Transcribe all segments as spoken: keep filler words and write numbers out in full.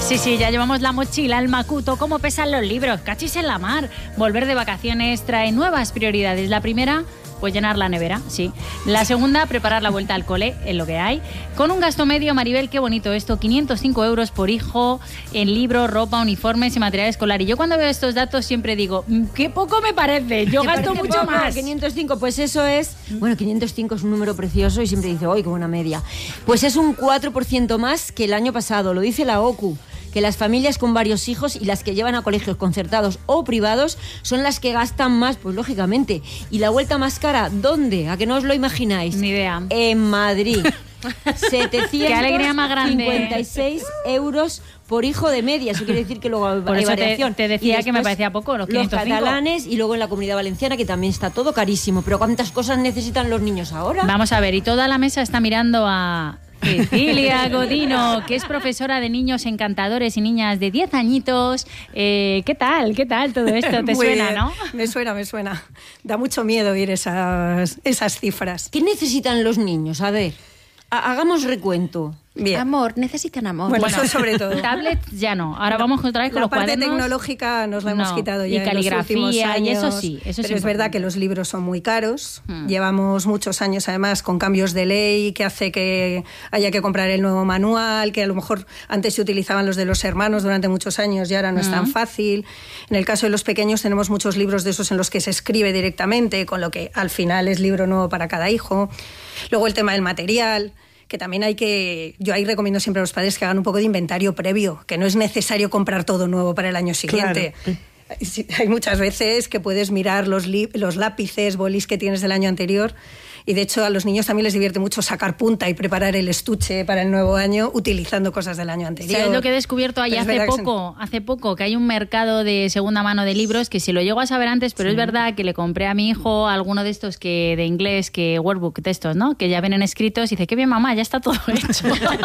Sí, sí, ya llevamos la mochila, el macuto, cómo pesan los libros, cachis en la mar. Volver de vacaciones trae nuevas prioridades. La primera, pues llenar la nevera, sí. La segunda, preparar la vuelta al cole, en lo que hay. Con un gasto medio, Maribel, qué bonito esto, quinientos cinco euros por hijo en libros, ropa, uniformes y material escolar. Y yo cuando veo estos datos siempre digo, qué poco me parece, yo gasto mucho poco, más. quinientos cinco, pues eso es... Bueno, quinientos cinco es un número precioso y siempre dice, ¡ay, qué buena media! Pues es un cuatro por ciento más que el año pasado, lo dice la O C U. Que las familias con varios hijos y las que llevan a colegios concertados o privados son las que gastan más, pues lógicamente. ¿Y la vuelta más cara? ¿Dónde? ¿A que no os lo imagináis? Ni idea. En Madrid. setecientos cincuenta y seis euros por hijo de media. Eso quiere decir que luego hay por eso variación. Te, te decía que me parecía poco, los quinientos cinco. Los catalanes y luego en la Comunidad Valenciana, que también está todo carísimo. Pero ¿cuántas cosas necesitan los niños ahora? Vamos a ver, y toda la mesa está mirando a... Cecilia Godino, que es profesora de niños encantadores y niñas de diez añitos. Eh, ¿Qué tal? ¿Qué tal todo esto? ¿Te Muy suena, bien. no? Me suena, me suena. Da mucho miedo oír esas, esas cifras. ¿Qué necesitan los niños? A ver, hagamos recuento. Bien. Amor, necesitan amor. Bueno, eso sobre todo. Tablets ya no. Ahora no. vamos otra vez con la los parte cuadernos. tecnológica nos la hemos no. quitado ya y caligrafía, en los últimos años. Y eso sí, eso pero sí es verdad que los libros son muy caros. Hmm. Llevamos muchos años además con cambios de ley que hace que haya que comprar el nuevo manual, que a lo mejor antes se utilizaban los de los hermanos durante muchos años y ahora no hmm. es tan fácil. En el caso de los pequeños tenemos muchos libros de esos en los que se escribe directamente, con lo que al final es libro nuevo para cada hijo. Luego el tema del material, que también hay que... Yo ahí recomiendo siempre a los padres que hagan un poco de inventario previo, que no es necesario comprar todo nuevo para el año siguiente. Claro. Hay muchas veces que puedes mirar los, li- los lápices, bolis que tienes del año anterior, y de hecho a los niños también les divierte mucho sacar punta y preparar el estuche para el nuevo año utilizando cosas del año anterior. ¿Sabes lo que he descubierto ahí hace poco? Se... Hace poco que hay un mercado de segunda mano de libros que si lo llego a saber antes, pero sí. Es verdad que le compré a mi hijo alguno de estos que de inglés, que workbook de estos, ¿no? Que ya vienen escritos y dice, qué bien mamá, ya está todo hecho.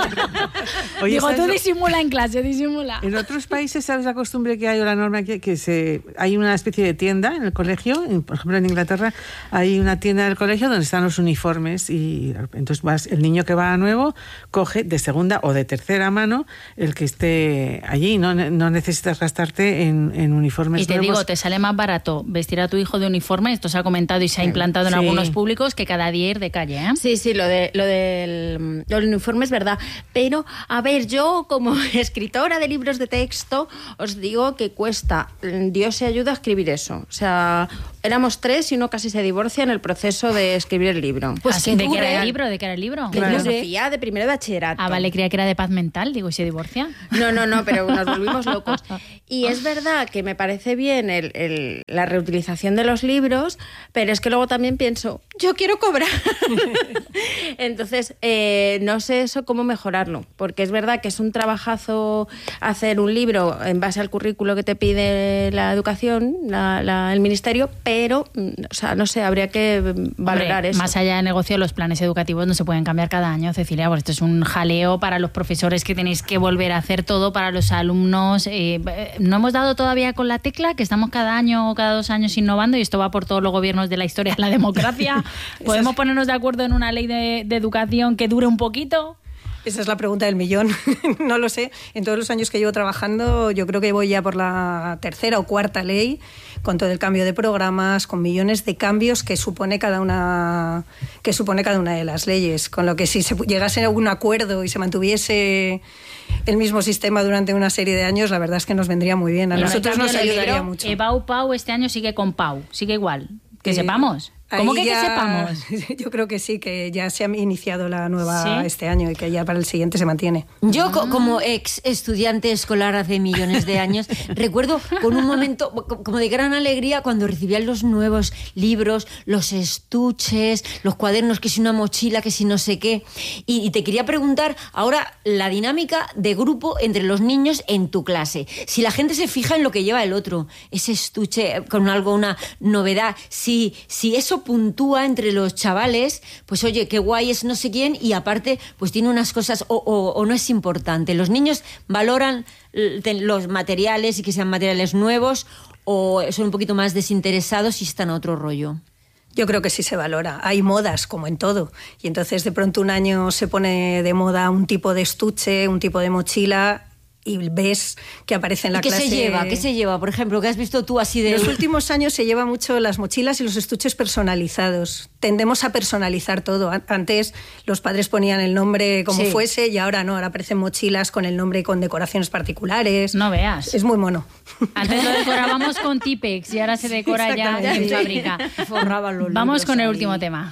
Oye, digo, tú disimula en clase, disimula. En otros países, ¿sabes la costumbre que hay o la norma que, que se hay una especie de tienda en el colegio? Por ejemplo, en Inglaterra hay una tienda del colegio donde están los uniformes y entonces vas, el niño que va nuevo coge de segunda o de tercera mano el que esté allí, no, no necesitas gastarte en, en uniformes y te nuevos. Digo, te sale más barato vestir a tu hijo de uniforme, esto se ha comentado y se ha implantado en sí. algunos públicos, que cada día ir de calle, ¿eh? Sí, sí, lo, de, lo del, del uniforme es verdad, pero a ver, yo como escritora de libros de texto os digo que cuesta, Dios se ayuda a escribir eso, o sea, éramos tres y uno casi se divorcia en el proceso de escribir el libro. Pues ¿de qué era el libro? ¿De qué era el libro? De claro. filosofía, de primero de bachillerato. Ah, vale, creía que era de paz mental, digo, ¿y se divorcia? No, no, no, pero nos volvimos locos. Y es verdad que me parece bien el, el, la reutilización de los libros, pero es que luego también pienso, yo quiero cobrar. Entonces, eh, no sé eso cómo mejorarlo, porque es verdad que es un trabajazo hacer un libro en base al currículo que te pide la educación, la, la, el ministerio, pero, o sea, no sé, habría que valorar Hombre, eso. Más allá de negocio, los planes educativos no se pueden cambiar cada año, Cecilia, porque esto es un jaleo para los profesores que tenéis que volver a hacer todo, para los alumnos. Eh, no hemos dado todavía con la tecla, que estamos cada año o cada dos años innovando, y esto va por todos los gobiernos de la historia, la democracia. ¿Podemos ponernos de acuerdo en una ley de, de educación que dure un poquito? Esa es la pregunta del millón. No lo sé. En todos los años que llevo trabajando, yo creo que voy ya por la tercera o cuarta ley, con todo el cambio de programas, con millones de cambios que supone cada una, que supone cada una de las leyes. Con lo que si se llegase a algún acuerdo y se mantuviese el mismo sistema durante una serie de años, la verdad es que nos vendría muy bien. A Pero nosotros nos ayudaría mucho. Eh, Pau Pau este año sigue con Pau, sigue igual. Que eh, sepamos. ¿Cómo que, ya, que sepamos? Yo creo que sí, que ya se ha iniciado la nueva ¿Sí? este año y que ya para el siguiente se mantiene. Yo, co- como ex estudiante escolar hace millones de años, recuerdo con un momento como de gran alegría cuando recibían los nuevos libros, los estuches, los cuadernos, que si una mochila, que si no sé qué. Y, y te quería preguntar ahora la dinámica de grupo entre los niños en tu clase. Si la gente se fija en lo que lleva el otro, ese estuche con algo, una novedad, si, si eso puntúa entre los chavales, pues oye, qué guay es no sé quién, y aparte pues tiene unas cosas o, o, o no es importante. Los niños valoran los materiales y que sean materiales nuevos, o son un poquito más desinteresados y están a otro rollo. Yo creo que sí se valora. Hay modas, como en todo. Y entonces de pronto un año se pone de moda un tipo de estuche, un tipo de mochila, y ves que aparece en la ¿Qué clase. se lleva? ¿Qué se lleva? Por ejemplo, ¿qué has visto tú así de...? En los últimos años se lleva mucho las mochilas y los estuches personalizados. Tendemos a personalizar todo. Antes los padres ponían el nombre como Sí. fuese y ahora no, ahora aparecen mochilas con el nombre y con decoraciones particulares. No veas. Es muy mono. Antes lo decorábamos con Tipex y ahora se decora ya en Exactamente. fábrica. Forraban los Vamos libros con el ahí. último tema.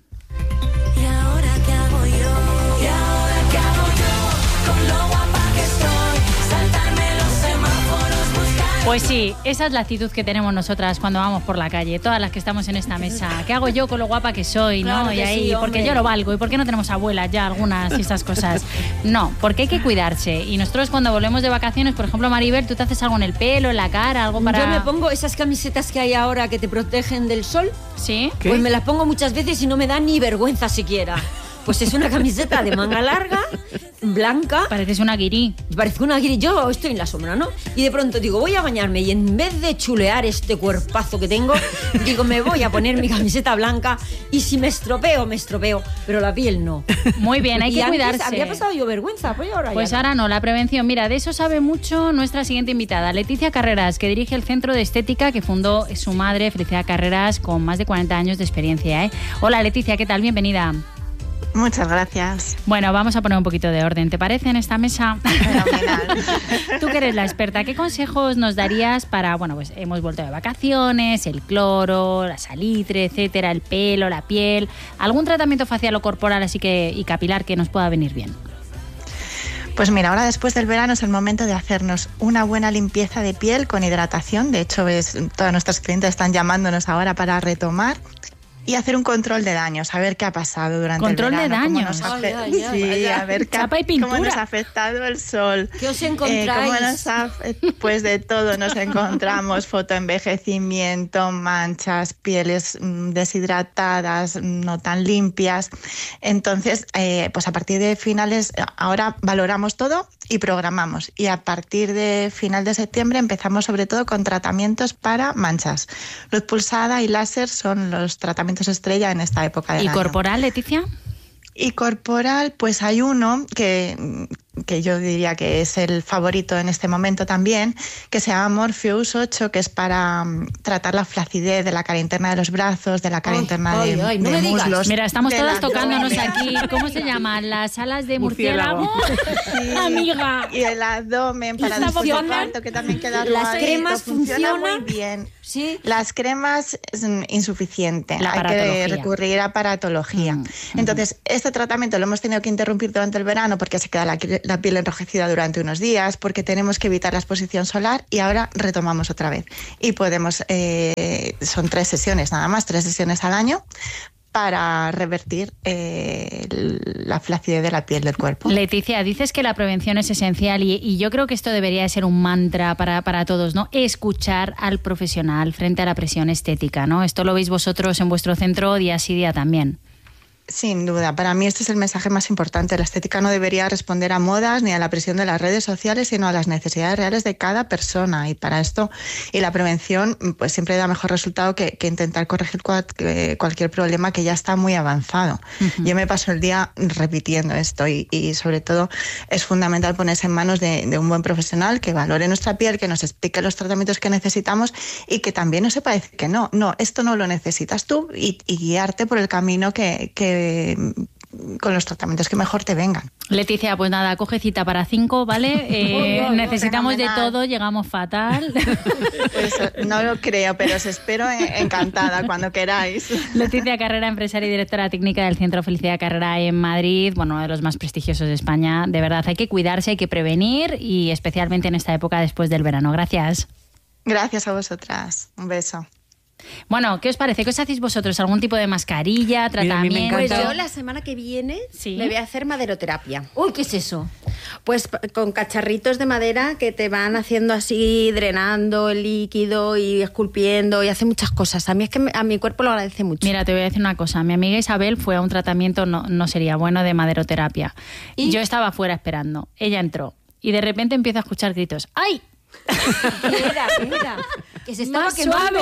¿Y ahora qué hago yo? ¿Y ahora qué hago yo? Con lo guapa que estoy, saltarme los semáforos, buscar... Pues sí, esa es la actitud que tenemos nosotras cuando vamos por la calle, todas las que estamos en esta mesa. ¿Qué hago yo con lo guapa que soy? Claro ¿no? que Y ahí, sí, porque hombre. yo lo valgo. ¿Y por qué no tenemos abuelas ya algunas y esas cosas? No, porque hay que cuidarse. Y nosotros cuando volvemos de vacaciones, por ejemplo, Maribel, tú te haces algo en el pelo, en la cara, algo para... Yo me pongo esas camisetas que hay ahora que te protegen del sol, ¿Sí? ¿Qué? pues me las pongo muchas veces y no me da ni vergüenza siquiera. Pues es una camiseta de manga larga, blanca, Pareces una guirí. parece una guiri. Yo estoy en la sombra, ¿no? Y de pronto digo, voy a bañarme y en vez de chulear este cuerpazo que tengo, digo, me voy a poner mi camiseta blanca y si me estropeo, me estropeo, pero la piel no. Muy bien, hay Y que antes cuidarse. había pasado yo vergüenza, pues ahora Pues ya no. ahora no, la prevención. Mira, de eso sabe mucho nuestra siguiente invitada, Leticia Carreras, que dirige el Centro de Estética que fundó su madre, Felicidad Carreras, con más de cuarenta años de experiencia. ¿eh? Hola Leticia, ¿qué tal? Bienvenida. Muchas gracias. Bueno, vamos a poner un poquito de orden, ¿te parece, en esta mesa? Fenomenal. Tú que eres la experta, ¿qué consejos nos darías para, bueno, pues hemos vuelto de vacaciones, el cloro, la salitre, etcétera, el pelo, la piel, algún tratamiento facial o corporal así que y capilar que nos pueda venir bien? Pues mira, ahora después del verano es el momento de hacernos una buena limpieza de piel con hidratación. De hecho, ves, todas nuestras clientes están llamándonos ahora para retomar. Y hacer un control de daños, a ver qué ha pasado durante ¿Control el de verano. cómo daños? nos ha afe- Ay, ay, ay, sí, vaya. a ver qué ha- Chapa y pintura. cómo nos ha afectado el sol. ¿Qué os Eh, encontráis? cómo nos ha afe- pues de todo nos encontramos, fotoenvejecimiento, manchas, pieles mm, deshidratadas, mm, no tan limpias. Entonces, eh, pues a partir de finales, ahora valoramos todo y programamos. Y a partir de final de septiembre empezamos sobre todo con tratamientos para manchas. Luz pulsada y láser son los tratamientos estrella en esta época del ¿Y año. corporal, Leticia? Y corporal, pues hay uno que, que yo diría que es el favorito en este momento también, que se llama Morpheus ocho, que es para um, tratar la flacidez de la cara interna de los brazos, de la cara Ay, interna ay, de, ay, no de me digas. muslos. Mira, estamos del todas tocándonos abdomen. aquí. ¿Cómo se llaman? ¿Las alas de Murciélago. murciélago? Amiga. Y el abdomen para ¿Y después del funcionan? parto, que también queda ¿Las arrugadito, cremas funciona funcionan? muy bien. Sí. Las cremas es mm, insuficiente, La hay que aparatología. recurrir a aparatología. Mm, Entonces, este tratamiento lo hemos tenido que interrumpir durante el verano porque se queda la, la piel enrojecida durante unos días, porque tenemos que evitar la exposición solar y ahora retomamos otra vez. Y podemos, eh, son tres sesiones nada más, tres sesiones al año para revertir eh, la flacidez de la piel del cuerpo. Leticia, dices que la prevención es esencial y, y yo creo que esto debería de ser un mantra para, para todos, ¿no? Escuchar al profesional frente a la presión estética, ¿no? Esto lo veis vosotros en vuestro centro día sí día también. Sin duda, para mí este es el mensaje más importante. La estética no debería responder a modas ni a la presión de las redes sociales, sino a las necesidades reales de cada persona. Y para esto, y la prevención, pues siempre da mejor resultado que, que intentar corregir cual, que cualquier problema que ya está muy avanzado. Uh-huh. Yo me paso el día repitiendo esto y, y sobre todo es fundamental ponerse en manos de, de un buen profesional que valore nuestra piel, que nos explique los tratamientos que necesitamos y que también no sepa decir que no, no, esto no lo necesitas tú y, y guiarte por el camino que, que con los tratamientos que mejor te vengan. Leticia, pues nada, coge cita para cinco, ¿vale? Eh, necesitamos de todo, llegamos fatal. Pues no lo creo, pero os espero encantada cuando queráis. Leticia Carrera, empresaria y directora técnica del Centro Felicidad Carrera en Madrid, bueno, uno de los más prestigiosos de España. De verdad, hay que cuidarse, hay que prevenir y especialmente en esta época después del verano. Gracias. Gracias a vosotras. Un beso. Bueno, ¿qué os parece? ¿Qué os hacéis vosotros? ¿Algún tipo de mascarilla, tratamiento? Mira, Pues yo la semana que viene ¿Sí? me voy a hacer maderoterapia. Uy, ¿qué es eso? Pues con cacharritos de madera que te van haciendo así, drenando el líquido y esculpiendo y hace muchas cosas. A mí es que a mi cuerpo lo agradece mucho. Mira, te voy a decir una cosa. Mi amiga Isabel fue a un tratamiento, no, no sería bueno, de maderoterapia. ¿Y? Yo estaba fuera esperando. Ella entró y de repente empiezo a escuchar gritos. ¡Ay! ¿Qué era? ¿Qué era? Que se estaba ¡Más quemando. suave!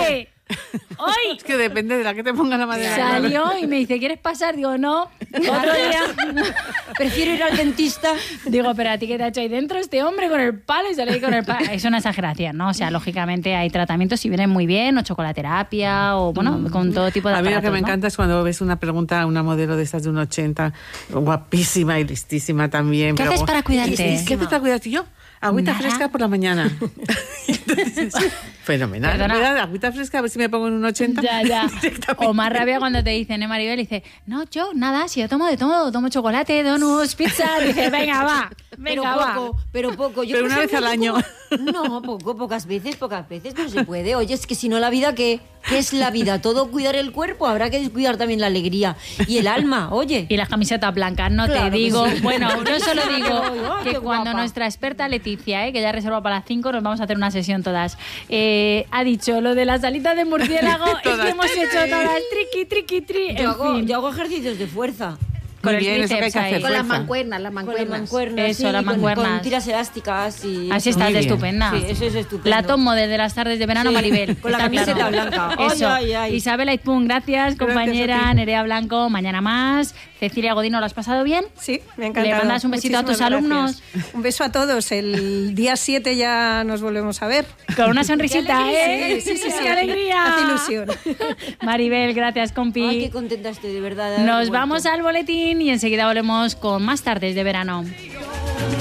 ¡Hoy! Es que depende de la que te ponga la madera. Salió y me dice, ¿quieres pasar? Digo, no. Otro día. Prefiero ir al dentista. Digo, pero a ti, ¿qué te ha hecho ahí dentro este hombre con el palo? Y sale ahí con el palo. Es una exageración, ¿no? O sea, lógicamente hay tratamientos si vienen muy bien, o chocolaterapia, o bueno, con todo tipo de A mí lo aparatos, que me ¿no? encanta es cuando ves una pregunta a una modelo de estas de un ochenta, guapísima y listísima también. ¿Qué pero- haces para cuidarte? ¿Qué haces para cuidarte? Yo, agüita Nada. fresca por la mañana. Entonces, fenomenal. Perdona. Me da agüita fresca, a ver si me pongo en un ochenta. Ya, ya. Directamente. O más rabia cuando te dicen, ¿eh, Maribel? Dice, no, yo nada, si yo tomo de todo, tomo chocolate, donuts, pizza. Dice, venga, va, Pero venga, va. poco, pero poco. Yo, Pero por una vez ejemplo, al año. poco- No, poco, pocas veces, pocas veces, no se puede. Oye, es que si no la vida, ¿qué? ¿Qué es la vida? Todo cuidar el cuerpo, habrá que descuidar también la alegría y el alma, oye. Y las camisetas blancas, no Claro te que digo. sí. Bueno, yo solo digo Ay, que qué cuando guapa. nuestra experta Leticia, eh, que ya reserva para las cinco, nos vamos a hacer una sesión todas, eh, ha dicho lo de las alitas de murciélago, es que Todas. hemos hecho todas triqui, triqui, tri. En Yo hago, fin. yo hago ejercicios de fuerza. Con Muy el bien, eso que hay tríceps que hacer. ahí. Con las fuerza. mancuernas, las Con las mancuernas. mancuernas. Eso, sí, las con- mancuernas. Con tiras elásticas y... Así eso. estás Muy de bien. estupenda. Sí, eso es estupendo. La top model de las tardes de verano, Sí, Maribel. con la Está camiseta claro. blanca. Ay, Eso. ay, ay. Isabel Aizpún, gracias, compañera. a ti. Nerea Blanco, mañana más. Cecilia Godino, ¿lo has pasado bien? Sí, me ha encantado. ¿Le mandas un besito a tus Muchísimas alumnos? gracias. Un beso a todos. El día siete ya nos volvemos a ver. Con una sonrisita, alegría! ¿eh? Sí, sí, sí, ¡Qué alegría! Hace ilusión. Maribel, gracias, compi. Ay, qué contenta estoy, de verdad. de haber Nos vuelto. vamos al boletín y enseguida volvemos con más tardes de verano.